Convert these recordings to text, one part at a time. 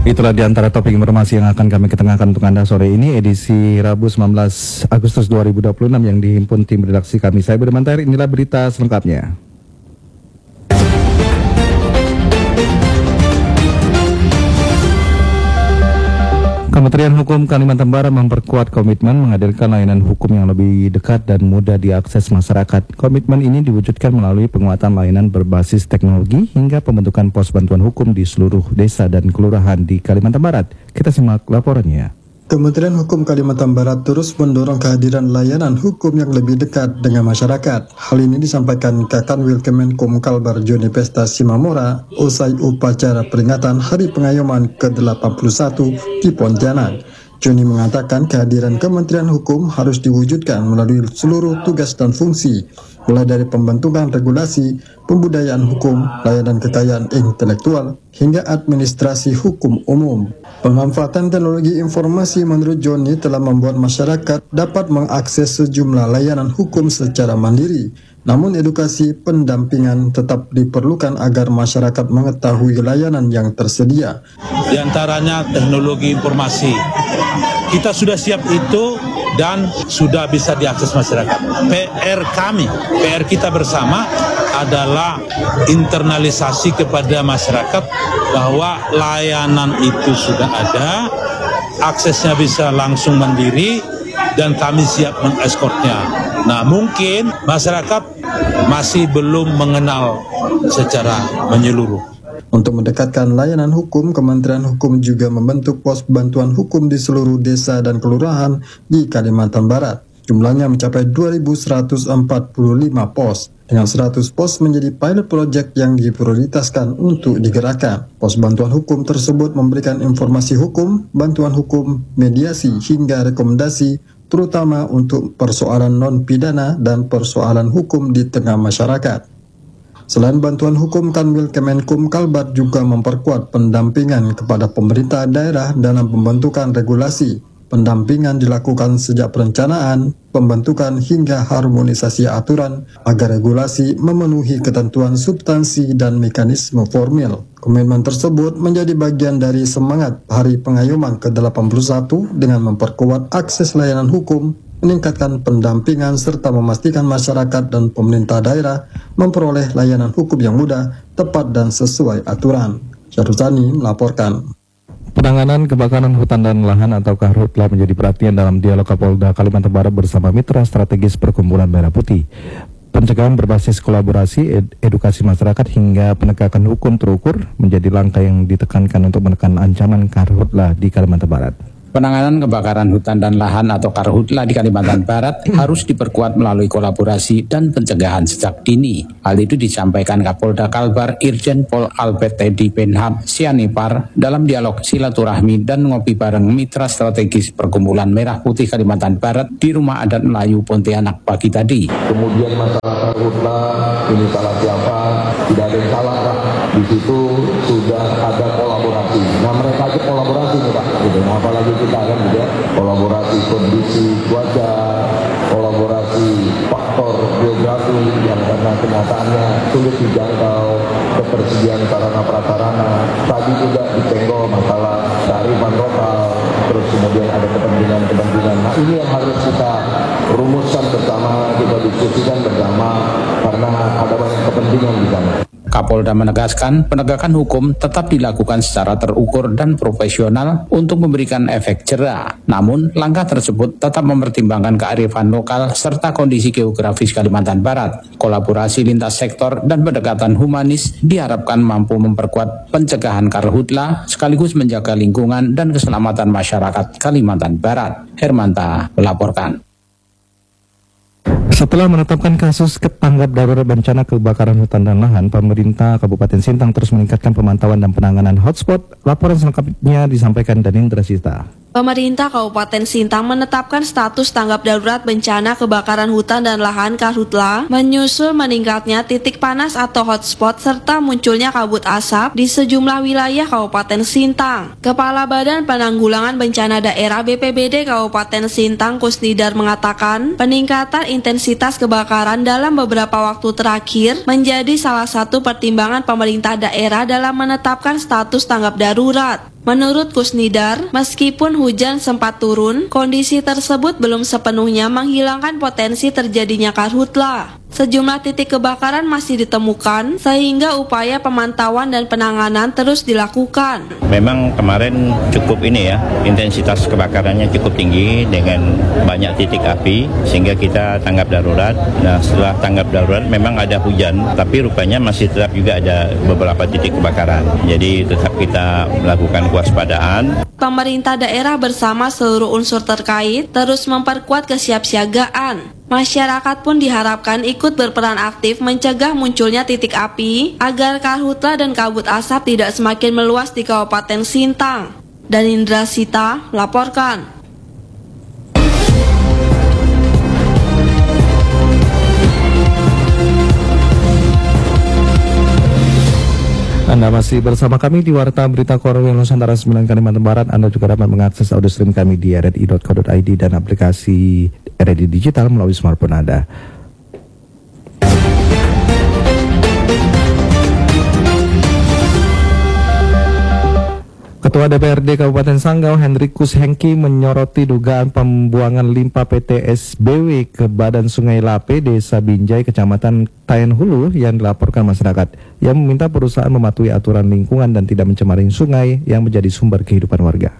Itulah di antara topik informasi yang akan kami ketengahkan untuk Anda sore ini, edisi Rabu 19 Agustus 2026 yang dihimpun tim redaksi kami. Saya Budi Mantair, inilah berita selengkapnya. Kementerian Hukum Kalimantan Barat memperkuat komitmen menghadirkan layanan hukum yang lebih dekat dan mudah diakses masyarakat. Komitmen ini diwujudkan melalui penguatan layanan berbasis teknologi hingga pembentukan pos bantuan hukum di seluruh desa dan kelurahan di Kalimantan Barat. Kita simak laporannya. Kementerian Hukum Kalimantan Barat terus mendorong kehadiran layanan hukum yang lebih dekat dengan masyarakat. Hal ini disampaikan Kakanwil Kemenkum Kalbar Joni Pesta Simamora usai upacara peringatan Hari Pengayoman ke-81 di Pontianak. Joni mengatakan kehadiran Kementerian Hukum harus diwujudkan melalui seluruh tugas dan fungsi, mulai dari pembentukan regulasi, pembudayaan hukum, layanan kekayaan intelektual, hingga administrasi hukum umum. Pemanfaatan teknologi informasi menurut Joni telah membuat masyarakat dapat mengakses sejumlah layanan hukum secara mandiri. Namun edukasi pendampingan tetap diperlukan agar masyarakat mengetahui layanan yang tersedia. Di antaranya teknologi informasi. Kita sudah siap itu dan sudah bisa diakses masyarakat. PR kita bersama adalah internalisasi kepada masyarakat bahwa layanan itu sudah ada, aksesnya bisa langsung mandiri, dan kami siap mengekskornya. Nah, mungkin masyarakat masih belum mengenal secara menyeluruh. Untuk mendekatkan layanan hukum, Kementerian Hukum juga membentuk pos bantuan hukum di seluruh desa dan kelurahan di Kalimantan Barat. Jumlahnya mencapai 2.145 pos. Dengan 100 pos menjadi pilot project yang diprioritaskan untuk digerakkan. Pos bantuan hukum tersebut memberikan informasi hukum, bantuan hukum, mediasi, hingga rekomendasi, terutama untuk persoalan non-pidana dan persoalan hukum di tengah masyarakat. Selain bantuan hukum, Kanwil Kemenkum Kalbar juga memperkuat pendampingan kepada pemerintah daerah dalam pembentukan regulasi. Pendampingan dilakukan sejak perencanaan, pembentukan hingga harmonisasi aturan agar regulasi memenuhi ketentuan substansi dan mekanisme formil. Komitmen tersebut menjadi bagian dari semangat Hari Pengayoman ke-81 dengan memperkuat akses layanan hukum, meningkatkan pendampingan serta memastikan masyarakat dan pemerintah daerah memperoleh layanan hukum yang mudah, tepat dan sesuai aturan. Syaruzani melaporkan. Penanganan kebakaran hutan dan lahan atau Karhutla menjadi perhatian dalam dialog Kapolda Kalimantan Barat bersama mitra strategis Perkumpulan Merah Putih. Pencegahan berbasis kolaborasi, edukasi masyarakat hingga penegakan hukum terukur menjadi langkah yang ditekankan untuk menekan ancaman Karhutla di Kalimantan Barat. Penanganan kebakaran hutan dan lahan atau Karhutla di Kalimantan Barat harus diperkuat melalui kolaborasi dan pencegahan sejak dini. Hal itu disampaikan Kapolda Kalbar Irjen Pol Albert Teddy Benham Sianipar dalam dialog silaturahmi dan ngopi bareng mitra strategis Perkumpulan Merah Putih Kalimantan Barat di Rumah Adat Melayu Pontianak pagi tadi. Kemudian masalah Karhutla, ini salah siapa, tidak ada yang salah lah. Di situ sudah ada kolaborasi. Nah, mereka aja kolaborasi nih Pak, gitu. Nah, apalagi kita kan juga kolaborasi kondisi cuaca, kolaborasi faktor geografi yang karena kenyataannya sulit dijangkau, ketersediaan sarana prasarana. Tadi juga ditenggol masalah kearifan lokal, terus kemudian ada kepentingan-kepentingan. Nah, ini yang harus kita rumuskan bersama, kita diskusikan bersama, karena ada banyak kepentingan di sana. Kapolda menegaskan penegakan hukum tetap dilakukan secara terukur dan profesional untuk memberikan efek jera. Namun, langkah tersebut tetap mempertimbangkan kearifan lokal serta kondisi geografis Kalimantan Barat. Kolaborasi lintas sektor dan pendekatan humanis diharapkan mampu memperkuat pencegahan Karhutla sekaligus menjaga lingkungan dan keselamatan masyarakat Kalimantan Barat. Hermanta melaporkan. Setelah menetapkan kasus tanggap darurat bencana kebakaran hutan dan lahan, pemerintah Kabupaten Sintang terus meningkatkan pemantauan dan penanganan hotspot. Laporan selengkapnya disampaikan Danindra Sita. Pemerintah Kabupaten Sintang menetapkan status tanggap darurat bencana kebakaran hutan dan lahan Karhutla menyusul meningkatnya titik panas atau hotspot serta munculnya kabut asap di sejumlah wilayah Kabupaten Sintang. Kepala Badan Penanggulangan Bencana Daerah BPBD Kabupaten Sintang Kusnidar mengatakan peningkatan intensitas kebakaran dalam beberapa waktu terakhir menjadi salah satu pertimbangan pemerintah daerah dalam menetapkan status tanggap darurat. Menurut Kusnidar, meskipun hujan sempat turun, kondisi tersebut belum sepenuhnya menghilangkan potensi terjadinya karhutla. Sejumlah titik kebakaran masih ditemukan, sehingga upaya pemantauan dan penanganan terus dilakukan. Memang kemarin cukup intensitas kebakarannya cukup tinggi dengan banyak titik api, sehingga kita tanggap darurat. Nah, setelah tanggap darurat memang ada hujan, tapi rupanya masih tetap juga ada beberapa titik kebakaran. Jadi tetap kita melakukan kewaspadaan. Pemerintah daerah bersama seluruh unsur terkait terus memperkuat kesiapsiagaan. Masyarakat pun diharapkan ikut berperan aktif mencegah munculnya titik api agar karhutla dan kabut asap tidak semakin meluas di Kabupaten Sintang. Dan Indra Sita melaporkan. Anda masih bersama kami di Warta Berita Korwil Nusantara 9 Kalimantan Barat. Anda juga dapat mengakses audio stream kami di rri.co.id dan aplikasi RRI Digital melalui smartphone Anda. Ketua DPRD Kabupaten Sanggau, Hendrikus Hengki, menyoroti dugaan pembuangan limbah PT SBW ke Badan Sungai Lape, Desa Binjai, Kecamatan Tayan Hulu yang dilaporkan masyarakat yang meminta perusahaan mematuhi aturan lingkungan dan tidak mencemari sungai yang menjadi sumber kehidupan warga.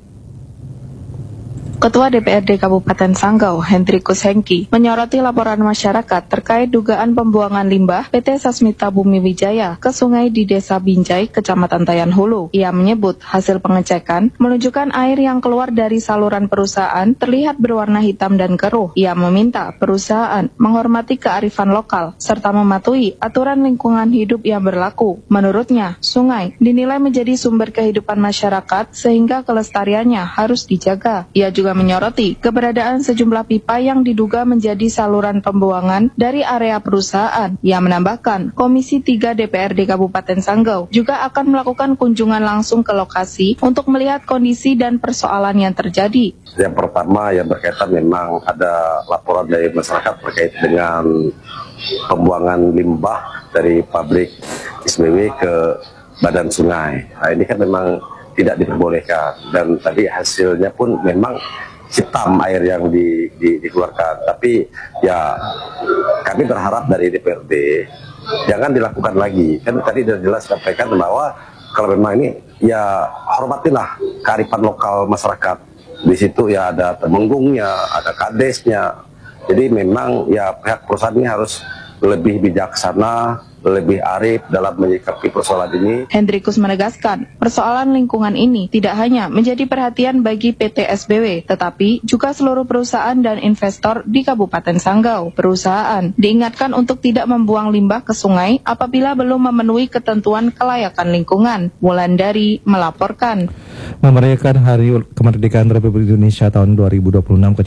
Ketua DPRD Kabupaten Sanggau, Hendrikus Hengki, menyoroti laporan masyarakat terkait dugaan pembuangan limbah PT Sasmita Bumi Wijaya ke sungai di Desa Binjai, Kecamatan Tayan Hulu. Ia menyebut hasil pengecekan menunjukkan air yang keluar dari saluran perusahaan terlihat berwarna hitam dan keruh. Ia meminta perusahaan menghormati kearifan lokal serta mematuhi aturan lingkungan hidup yang berlaku. Menurutnya, sungai dinilai menjadi sumber kehidupan masyarakat sehingga kelestariannya harus dijaga. Ia juga menyoroti keberadaan sejumlah pipa yang diduga menjadi saluran pembuangan dari area perusahaan. Ia menambahkan, Komisi 3 DPRD Kabupaten Sanggau juga akan melakukan kunjungan langsung ke lokasi untuk melihat kondisi dan persoalan yang terjadi. Yang pertama yang berkaitan memang ada laporan dari masyarakat terkait dengan pembuangan limbah dari pabrik SBW ke badan sungai. Nah, ini kan memang tidak diperbolehkan dan tadi hasilnya pun memang hitam air yang dikeluarkan. Tapi ya kami berharap dari DPRD jangan dilakukan lagi. Kan tadi sudah jelas sampaikan bahwa kalau memang ini ya hormatilah kearifan lokal masyarakat. Di situ ya ada temenggungnya, ada kadesnya. Jadi memang ya pihak perusahaan ini harus lebih bijaksana, lebih arif dalam menyikapi persoalan ini. Hendrikus menegaskan, persoalan lingkungan ini tidak hanya menjadi perhatian bagi PT SBW, tetapi juga seluruh perusahaan dan investor di Kabupaten Sanggau. Perusahaan diingatkan untuk tidak membuang limbah ke sungai apabila belum memenuhi ketentuan kelayakan lingkungan. Wulandari melaporkan. Memeriahkan Hari Kemerdekaan Republik Indonesia tahun 2026,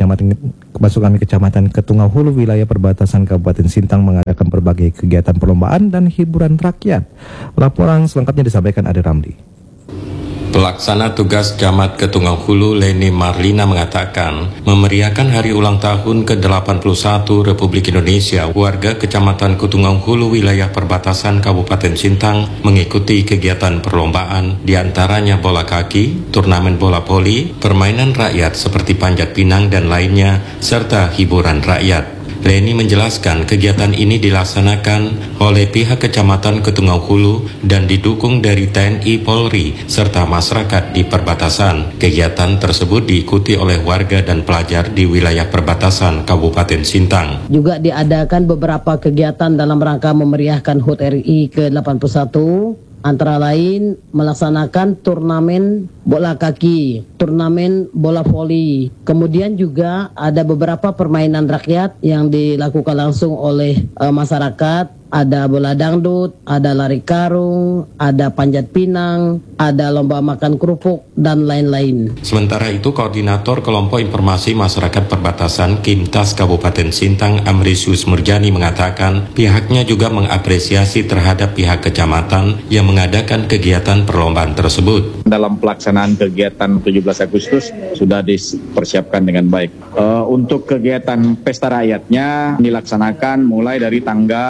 Kecamatan Ketungau Hulu, wilayah perbatasan Kabupaten Sintang mengadakan berbagai kegiatan perlombaan dan hiburan rakyat. Laporan selengkapnya disampaikan Ade Ramli. Pelaksana tugas Camat Ketungau Hulu Leni Marlina mengatakan, memeriahkan hari ulang tahun ke-81 Republik Indonesia, warga Kecamatan Ketungau Hulu wilayah perbatasan Kabupaten Sintang mengikuti kegiatan perlombaan, diantaranya bola kaki, turnamen bola voli, permainan rakyat seperti panjat pinang dan lainnya, serta hiburan rakyat. Leni menjelaskan kegiatan ini dilaksanakan oleh pihak Kecamatan Ketungau Hulu dan didukung dari TNI Polri serta masyarakat di perbatasan. Kegiatan tersebut diikuti oleh warga dan pelajar di wilayah perbatasan Kabupaten Sintang. Juga diadakan beberapa kegiatan dalam rangka memeriahkan HUT RI ke-81. Antara lain melaksanakan turnamen bola kaki, turnamen bola voli. Kemudian juga ada beberapa permainan rakyat yang dilakukan langsung oleh masyarakat. Ada bola dangdut, ada lari karung, ada panjat pinang, ada lomba makan kerupuk, dan lain-lain. Sementara itu, Koordinator Kelompok Informasi Masyarakat Perbatasan Kimtas Kabupaten Sintang Amrisius Murjani mengatakan pihaknya juga mengapresiasi terhadap pihak kecamatan yang mengadakan kegiatan perlombaan tersebut. Dalam pelaksanaan kegiatan 17 Agustus sudah dipersiapkan dengan baik. Untuk kegiatan pesta rakyatnya dilaksanakan mulai dari tanggal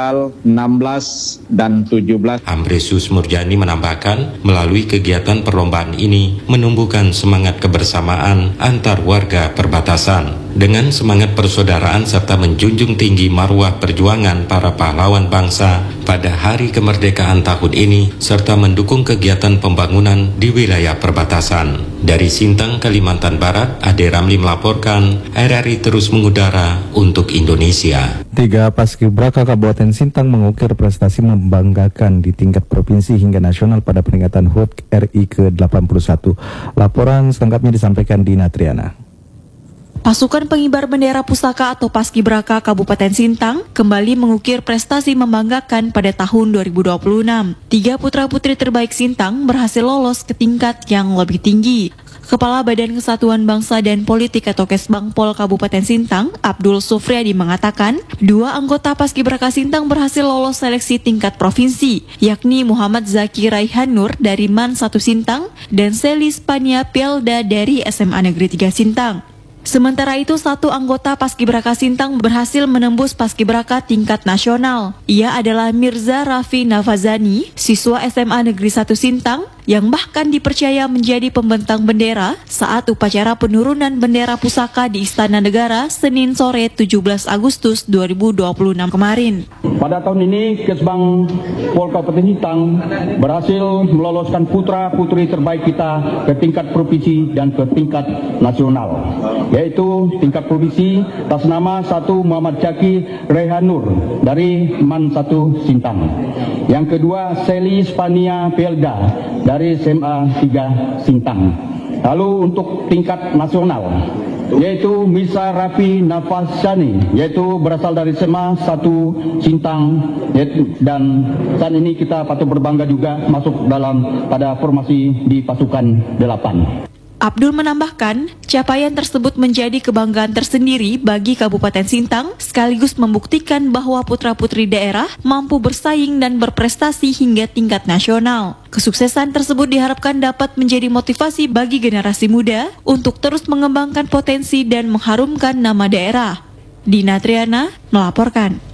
16 dan 17. Ambresius Murjani menambahkan, melalui kegiatan perlombaan ini menumbuhkan semangat kebersamaan antar warga perbatasan. Dengan semangat persaudaraan serta menjunjung tinggi marwah perjuangan para pahlawan bangsa pada hari kemerdekaan tahun ini, serta mendukung kegiatan pembangunan di wilayah perbatasan. Dari Sintang, Kalimantan Barat, Ade Ramli melaporkan, RRI terus mengudara untuk Indonesia. 3 paskibraka Kabupaten Sintang mengukir prestasi membanggakan di tingkat provinsi hingga nasional pada peringatan HUT RI ke-81. Laporan selengkapnya disampaikan Dina Triana. Pasukan pengibar bendera pusaka atau Paskibraka Kabupaten Sintang kembali mengukir prestasi membanggakan pada tahun 2026. 3 putra-putri terbaik Sintang berhasil lolos ke tingkat yang lebih tinggi. Kepala Badan Kesatuan Bangsa dan Politik atau Kesbangpol Kabupaten Sintang, Abdul Sufriadi mengatakan, 2 anggota Paskibraka Sintang berhasil lolos seleksi tingkat provinsi, yakni Muhammad Zaki Raihan Nur dari MAN 1 Sintang dan Selis Pania Pielda dari SMA Negeri 3 Sintang. Sementara itu, 1 anggota Paskibraka Sintang berhasil menembus Paskibraka tingkat nasional. Ia adalah Mirza Raffi Nafazani, siswa SMA Negeri 1 Sintang, yang bahkan dipercaya menjadi pembentang bendera saat upacara penurunan bendera pusaka di Istana Negara Senin sore 17 Agustus 2026 kemarin. Pada tahun ini, Kesbang Pol Kabupaten Sintang berhasil meloloskan putra-putri terbaik kita ke tingkat provinsi dan ke tingkat nasional, yaitu tingkat provinsi atas nama 1 Muhammad Zaki Raihan Nur dari MAN 1 Sintang. Yang kedua, Selis Pania Pielda dari SMA 3 Sintang. Lalu untuk tingkat nasional, yaitu Mirza Raffi Nafazani, yaitu berasal dari SMA 1 Sintang, dan saat ini kita patut berbangga juga masuk dalam pada formasi di pasukan 8. Abdul menambahkan, capaian tersebut menjadi kebanggaan tersendiri bagi Kabupaten Sintang, sekaligus membuktikan bahwa putra-putri daerah mampu bersaing dan berprestasi hingga tingkat nasional. Kesuksesan tersebut diharapkan dapat menjadi motivasi bagi generasi muda untuk terus mengembangkan potensi dan mengharumkan nama daerah. Dina Triana melaporkan.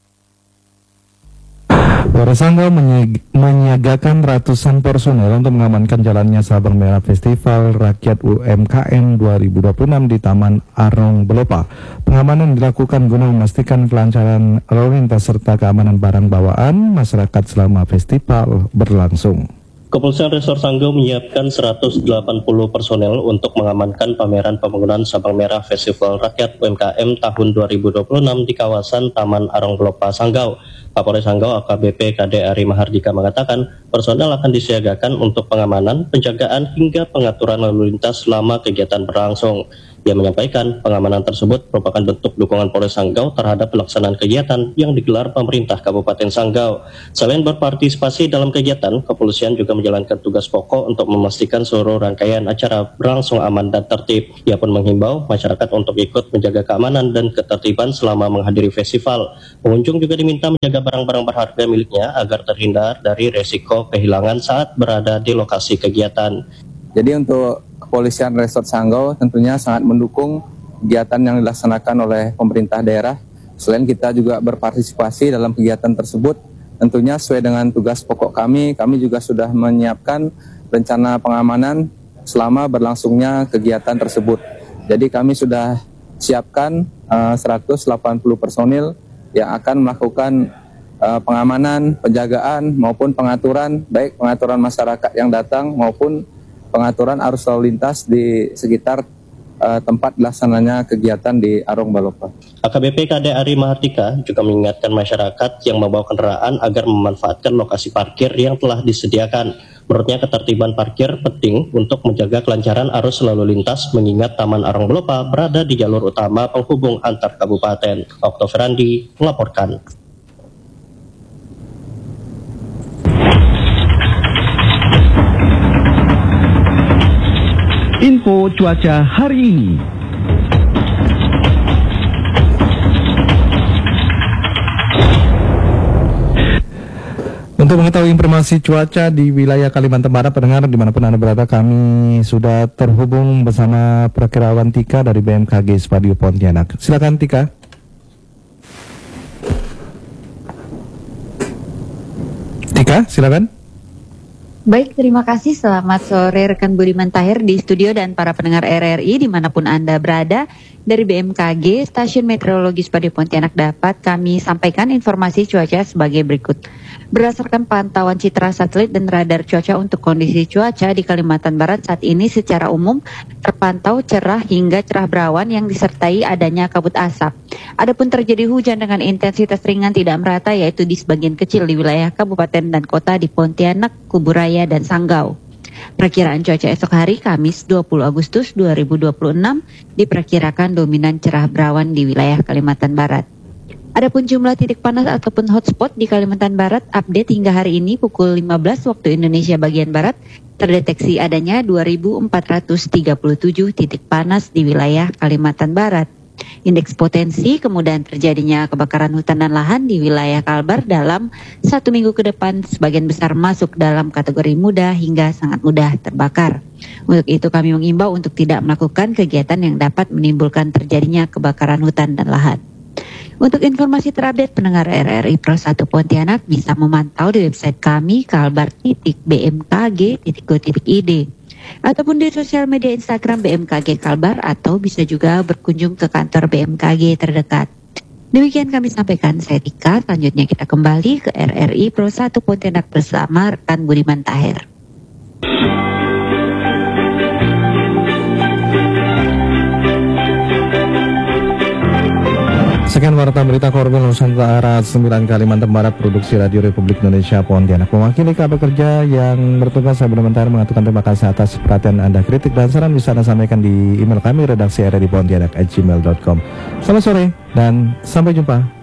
Polres Sanggau menyiagakan ratusan personel untuk mengamankan jalannya Sabang Merah Festival Rakyat UMKM 2026 di Taman Arong Belopa. Pengamanan dilakukan guna memastikan kelancaran lalu lintas serta keamanan barang bawaan masyarakat selama festival berlangsung. Kepolisian Resor Sanggau menyiapkan 180 personel untuk mengamankan pameran pembangunan Sabang Merah Festival Rakyat UMKM tahun 2026 di kawasan Taman Arong Belopa, Sanggau. Kapolres Sanggau AKBP KD Ari Mahardika mengatakan personel akan disiagakan untuk pengamanan, penjagaan hingga pengaturan lalu lintas selama kegiatan berlangsung. Dia menyampaikan pengamanan tersebut merupakan bentuk dukungan Polres Sanggau terhadap pelaksanaan kegiatan yang digelar pemerintah Kabupaten Sanggau. Selain berpartisipasi dalam kegiatan, kepolisian juga menjalankan tugas pokok untuk memastikan seluruh rangkaian acara berlangsung aman dan tertib. Ia pun menghimbau masyarakat untuk ikut menjaga keamanan dan ketertiban selama menghadiri festival. Pengunjung juga diminta menjaga barang-barang berharga miliknya agar terhindar dari resiko kehilangan saat berada di lokasi kegiatan. Jadi untuk Kepolisian Resort Sanggau tentunya sangat mendukung kegiatan yang dilaksanakan oleh pemerintah daerah. Selain kita juga berpartisipasi dalam kegiatan tersebut, tentunya sesuai dengan tugas pokok kami juga sudah menyiapkan rencana pengamanan selama berlangsungnya kegiatan tersebut. Jadi kami sudah siapkan 180 personil yang akan melakukan pengamanan, penjagaan maupun pengaturan, baik pengaturan masyarakat yang datang maupun pengaturan arus lalu lintas di sekitar tempat dilaksananya kegiatan di Arong Belopa. AKBP KD Ari Mahardika juga mengingatkan masyarakat yang membawa kendaraan agar memanfaatkan lokasi parkir yang telah disediakan. Menurutnya ketertiban parkir penting untuk menjaga kelancaran arus lalu lintas mengingat Taman Arong Belopa berada di jalur utama penghubung antar kabupaten. Oktav Randi melaporkan. Info cuaca hari ini. Untuk mengetahui informasi cuaca di wilayah Kalimantan Barat, pendengar dimanapun Anda berada, kami sudah terhubung bersama Prakirawan Tika dari BMKG Spadio Pontianak. Silakan Tika. Ya, silakan. Baik, terima kasih. Selamat sore rekan Budiman Tahir di studio dan para pendengar RRI dimanapun Anda berada. Dari BMKG, Stasiun Meteorologi Spadi Pontianak dapat kami sampaikan informasi cuaca sebagai berikut. Berdasarkan pantauan citra satelit dan radar cuaca untuk kondisi cuaca di Kalimantan Barat saat ini secara umum terpantau cerah hingga cerah berawan yang disertai adanya kabut asap. Adapun terjadi hujan dengan intensitas ringan tidak merata yaitu di sebagian kecil di wilayah kabupaten dan kota di Pontianak, Kuburaya, dan Sanggau. Perkiraan cuaca esok hari Kamis 20 Agustus 2026 diperkirakan dominan cerah berawan di wilayah Kalimantan Barat. Adapun jumlah titik panas ataupun hotspot di Kalimantan Barat update hingga hari ini pukul 15 waktu Indonesia bagian Barat terdeteksi adanya 2.437 titik panas di wilayah Kalimantan Barat. Indeks potensi kemudian terjadinya kebakaran hutan dan lahan di wilayah Kalbar dalam 1 minggu ke depan sebagian besar masuk dalam kategori mudah hingga sangat mudah terbakar. Untuk itu kami mengimbau untuk tidak melakukan kegiatan yang dapat menimbulkan terjadinya kebakaran hutan dan lahan. Untuk informasi terupdate pendengar RRI Pro 1 Pontianak bisa memantau di website kami kalbar.bmkg.go.id ataupun di sosial media Instagram BMKG Kalbar atau bisa juga berkunjung ke kantor BMKG terdekat. Demikian kami sampaikan, saya Tika. Selanjutnya kita kembali ke RRI Pro 1 Pontianak bersama rekan Budiman Tahir. Sekian warta berita Korbel Nusantara 9 Kalimantan Barat, produksi Radio Republik Indonesia Pontianak. Mewakili KP Kerja yang bertugas, saya benar-benar mengatakan terima kasih atas perhatian Anda. Kritik dan saran bisa Anda sampaikan di email kami redaksi rri.pontianak@gmail.com. Selamat sore dan sampai jumpa.